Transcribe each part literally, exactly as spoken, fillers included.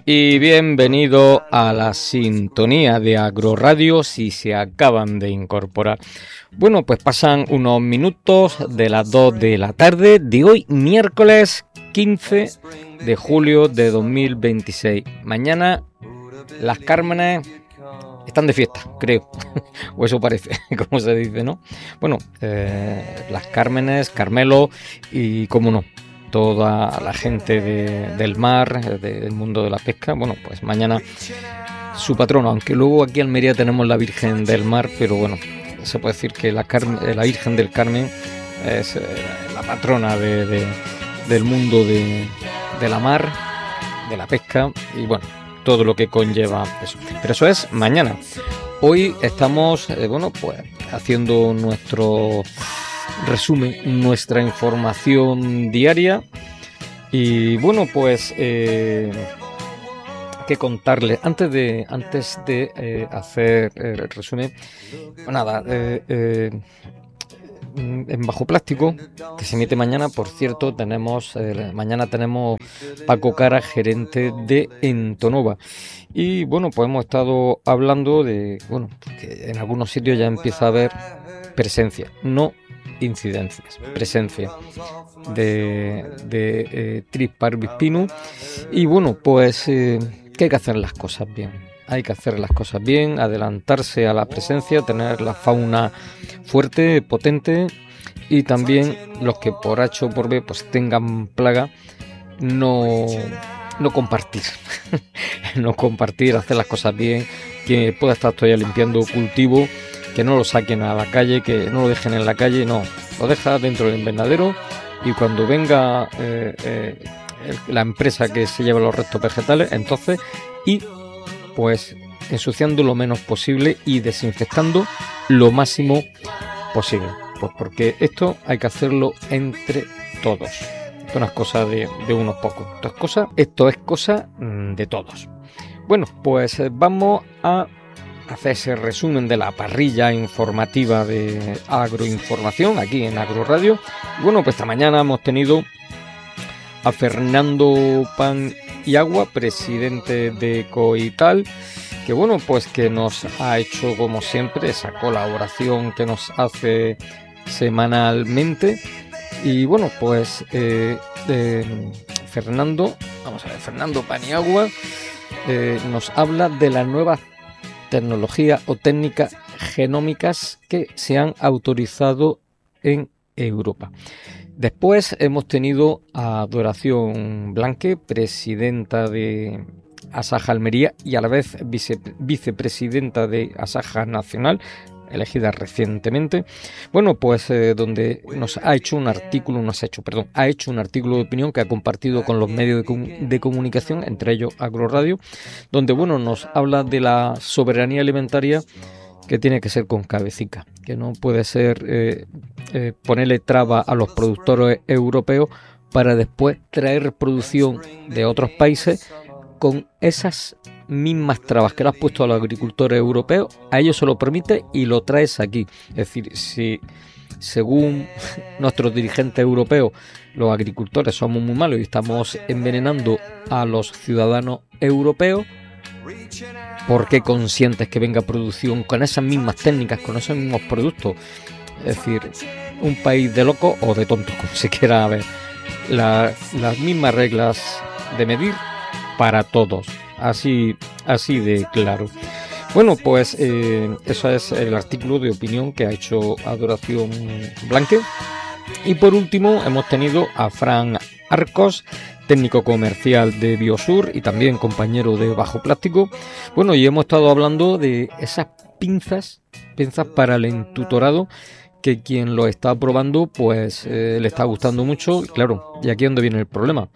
Y bienvenido a la sintonía de Agroradio si se acaban de incorporar. Bueno, pues pasan unos minutos de las dos de la tarde de hoy, miércoles quince de julio de dos mil veintiséis. Mañana las Cármenes están de fiesta, creo, o eso parece, como se dice, ¿no? Bueno, eh, las Cármenes, Carmelo y, cómo no, toda la gente de, del mar, de, del mundo de la pesca. Bueno, pues mañana su patrono, aunque luego aquí en Almería tenemos la Virgen del Mar, pero bueno, se puede decir que la, Carmen, la Virgen del Carmen es eh, la patrona de, de, del mundo de, de la mar, de la pesca y bueno, todo lo que conlleva eso. Pero eso es mañana. Hoy estamos, eh, bueno, pues haciendo nuestro resumen, nuestra información diaria y bueno, pues eh, que contarles antes de antes de eh, hacer el resumen. Pues nada, eh, eh, en Bajo Plástico, que se emite mañana, por cierto, tenemos eh, mañana tenemos Paco Cara, gerente de Entonova. Y bueno, pues hemos estado hablando de, bueno, que en algunos sitios ya empieza a haber presencia, no incidencias, presencia de, de eh, Tris parvis pinus. Y bueno, pues eh, que hay que hacer las cosas bien. Hay que hacer las cosas bien, adelantarse a la presencia, tener la fauna fuerte, potente, y también los que por H o por B pues tengan plaga, no, no compartir, no compartir, hacer las cosas bien, que pueda estar todavía limpiando cultivo, que no lo saquen a la calle, que no lo dejen en la calle, no, lo deja dentro del invernadero y cuando venga eh, eh, la empresa que se lleva los restos vegetales, entonces y pues ensuciando lo menos posible y desinfectando lo máximo posible, pues porque esto hay que hacerlo entre todos. Esto no es cosa de, de unos pocos, esto es cosa, esto es cosa de todos. Bueno, pues vamos a hacer ese resumen de la parrilla informativa de Agroinformación aquí en Agroradio. Bueno, pues esta mañana hemos tenido a Fernando Pan y Agua, presidente de Coital, que bueno, pues que nos ha hecho como siempre esa colaboración que nos hace semanalmente. Y bueno, pues eh, eh, Fernando, vamos a ver, Fernando Pan y Agua eh, nos habla de las nuevas tecnologías o técnicas genómicas que se han autorizado en Europa. Después hemos tenido a Doración Blanque, presidenta de Asaja Almería y a la vez vice, vicepresidenta de Asaja Nacional, elegida recientemente. Bueno, pues eh, donde nos ha hecho un artículo, nos ha hecho, perdón, ha hecho un artículo de opinión que ha compartido con los medios de, com- de comunicación, entre ellos Agroradio, donde bueno, nos habla de la soberanía alimentaria que tiene que ser con cabecita, que no puede ser eh, eh, ponerle traba a los productores europeos para después traer producción de otros países con esas mismas trabas que le has puesto a los agricultores europeos, a ellos se lo permite y lo traes aquí. Es decir, si según nuestros dirigentes europeos los agricultores somos muy malos y estamos envenenando a los ciudadanos europeos, ¿por qué consientes que venga producción con esas mismas técnicas, con esos mismos productos? Es decir, un país de locos o de tontos, como se quiera ver. La, las mismas reglas de medir para todos, así, así de claro. Bueno, pues eh, eso es el artículo de opinión que ha hecho Adoración Blanque. Y por último hemos tenido a Fran Arcos, técnico comercial de Biosur y también compañero de Bajo Plástico. Bueno, y hemos estado hablando de esas pinzas, pinzas para el entutorado, que quien lo está probando pues eh, le está gustando mucho. Y claro, y aquí es donde viene el problema.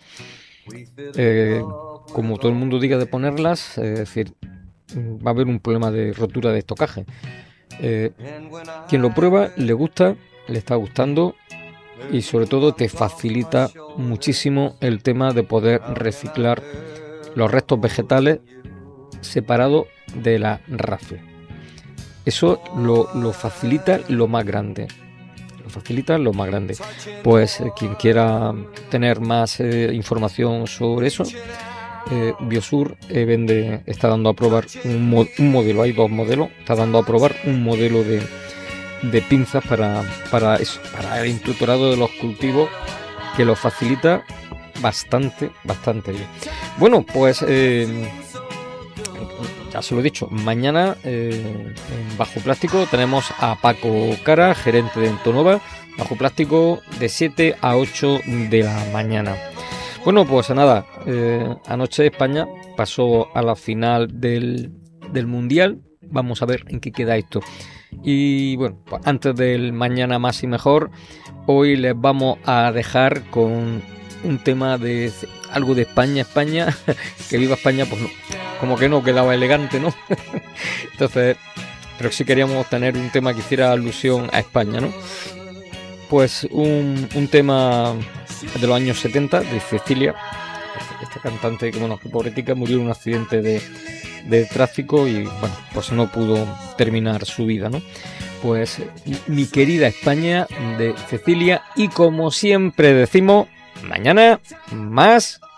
Eh, como todo el mundo diga de ponerlas, eh, es decir, va a haber un problema de rotura de estocaje. Eh, quien lo prueba le gusta, le está gustando. Y sobre todo te facilita muchísimo el tema de poder reciclar los restos vegetales separados de la rafia. Eso lo, lo facilita lo más grande. Lo facilita lo más grande. Pues eh, quien quiera tener más eh, información sobre eso, eh, Biosur eh, vende, está dando a probar un, mo- un modelo, hay dos modelos, está dando a probar un modelo de, de pinzas para, para eso, para el tutorado de los cultivos, que lo facilita bastante, bastante bien. Bueno, pues eh, ya se lo he dicho, mañana eh, en Bajo Plástico tenemos a Paco Cara, gerente de Entonova, Bajo Plástico de siete a ocho de la mañana. Bueno, pues nada, eh, anoche España pasó a la final del, del Mundial. Vamos a ver en qué queda esto. Y bueno, pues antes del mañana más y mejor, hoy les vamos a dejar con un tema de algo de España, España, que viva España, pues no, como que no quedaba elegante, ¿no? Entonces, pero sí queríamos tener un tema que hiciera alusión a España, ¿no? Pues un, un tema de los años setenta, de Cecilia, esta cantante que, bueno, que pobretica murió en un accidente de, de tráfico y, bueno, pues no pudo terminar su vida, ¿no? Pues Mi querida España, de Cecilia, y como siempre decimos, mañana más